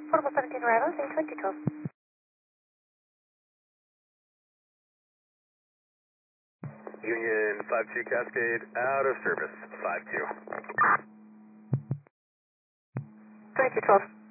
Portable 17 arrivals, 82012. Union 52 Cascade, out of service, 52. 2212.